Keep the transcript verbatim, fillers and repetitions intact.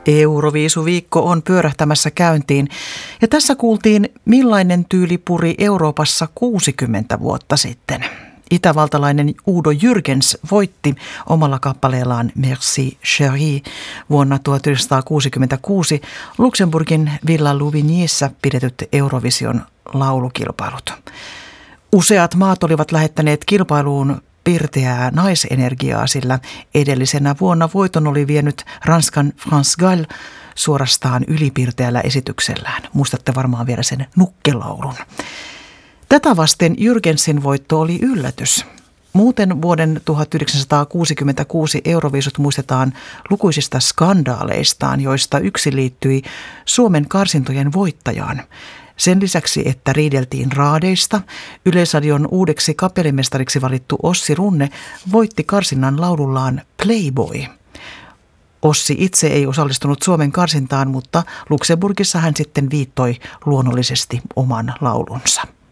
Euroviisuviikko on pyörähtämässä käyntiin ja tässä kuultiin, millainen tyyli puri Euroopassa kuusikymmentä vuotta sitten. Itävaltalainen Udo Jürgens voitti omalla kappaleellaan Merci Chérie vuonna tuhatyhdeksänsataakuusikymmentäkuusi Luxemburgin Villa Louvignyssä pidetyt Eurovision laulukilpailut. Useat maat olivat lähettäneet kilpailuun pirteää naisenergiaa, sillä edellisenä vuonna voiton oli vienyt Ranskan France Gall suorastaan ylipirteällä esityksellään. Muistatte varmaan vielä sen nukkelaulun. Tätä vasten Jürgensin voitto oli yllätys. Muuten vuoden tuhatyhdeksänsataakuusikymmentäkuusi Euroviisut muistetaan lukuisista skandaaleistaan, joista yksi liittyi Suomen karsintojen voittajaan. Sen lisäksi, että riideltiin raadeista, Yleisradion uudeksi kapellimestariksi valittu Ossi Runne voitti karsinnan laulullaan Playboy. Ossi itse ei osallistunut Suomen karsintaan, mutta Luxemburgissa hän sitten viittoi luonnollisesti oman laulunsa.